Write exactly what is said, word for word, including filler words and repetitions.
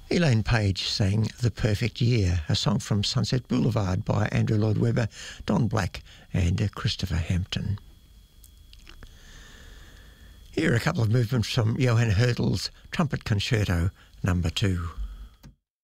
Elaine Page sang The Perfect Year, a song from Sunset Boulevard by Andrew Lloyd Webber, Don Black and Christopher Hampton. Here are a couple of movements from Johann Hördel's Trumpet Concerto number two.